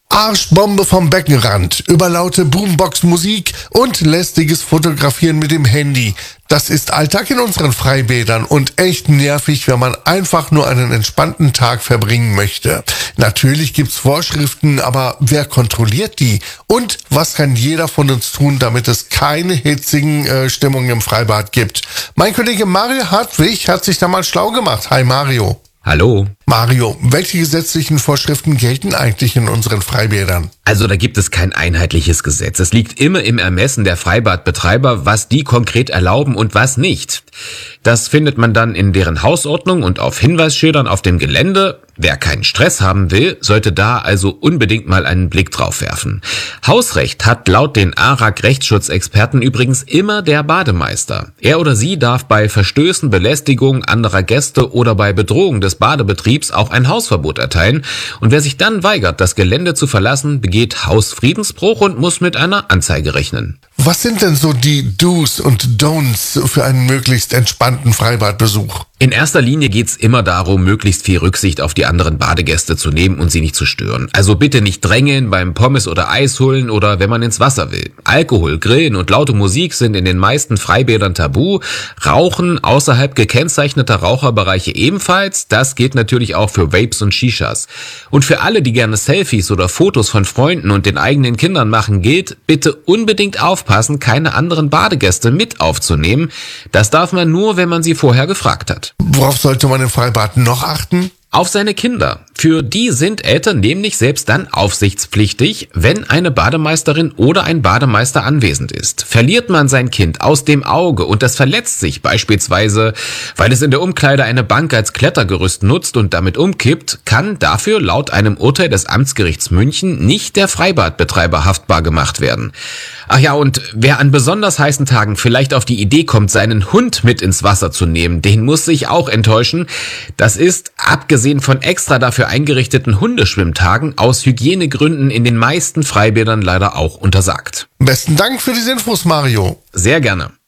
Arschbombe vom Beckenrand, überlaute Boombox-Musik und lästiges Fotografieren mit dem Handy. Das ist Alltag in unseren Freibädern und echt nervig, wenn man einfach nur einen entspannten Tag verbringen möchte. Natürlich gibt's Vorschriften, aber wer kontrolliert die? Und was kann jeder von uns tun, damit es keine hitzigen Stimmungen im Freibad gibt? Mein Kollege Mario Hartwig hat sich da mal schlau gemacht. Hi Mario. Hallo. Mario, welche gesetzlichen Vorschriften gelten eigentlich in unseren Freibädern? Also da gibt es kein einheitliches Gesetz. Es liegt immer im Ermessen der Freibadbetreiber, was die konkret erlauben und was nicht. Das findet man dann in deren Hausordnung und auf Hinweisschildern auf dem Gelände. Wer keinen Stress haben will, sollte da also unbedingt mal einen Blick drauf werfen. Hausrecht hat laut den ARAG-Rechtsschutzexperten übrigens immer der Bademeister. Er oder sie darf bei Verstößen, Belästigung anderer Gäste oder bei Bedrohung des Badebetriebs auch ein Hausverbot erteilen. Und wer sich dann weigert, das Gelände zu verlassen, begeht Hausfriedensbruch und muss mit einer Anzeige rechnen. Was sind denn so die Do's und Don'ts für einen möglichst entspannten Freibadbesuch? In erster Linie geht's immer darum, möglichst viel Rücksicht auf die anderen Badegäste zu nehmen und sie nicht zu stören. Also bitte nicht drängeln beim Pommes oder Eis holen oder wenn man ins Wasser will. Alkohol, Grillen und laute Musik sind in den meisten Freibädern tabu. Rauchen außerhalb gekennzeichneter Raucherbereiche ebenfalls. Das gilt natürlich auch für Vapes und Shishas. Und für alle, die gerne Selfies oder Fotos von Freunden und den eigenen Kindern machen, gilt, bitte unbedingt aufpassen, keine anderen Badegäste mit aufzunehmen. Das darf man nur, wenn man sie vorher gefragt hat. Worauf sollte man im Freibad noch achten? Auf seine Kinder. Für die sind Eltern nämlich selbst dann aufsichtspflichtig, wenn eine Bademeisterin oder ein Bademeister anwesend ist. Verliert man sein Kind aus dem Auge und das verletzt sich beispielsweise, weil es in der Umkleide eine Bank als Klettergerüst nutzt und damit umkippt, kann dafür laut einem Urteil des Amtsgerichts München nicht der Freibadbetreiber haftbar gemacht werden. Ach ja, und wer an besonders heißen Tagen vielleicht auf die Idee kommt, seinen Hund mit ins Wasser zu nehmen, den muss sich auch enttäuschen. Das ist, abgesehen von extra dafür eingerichteten Hundeschwimmtagen, aus Hygienegründen in den meisten Freibädern leider auch untersagt. Besten Dank für diese Infos, Mario. Sehr gerne.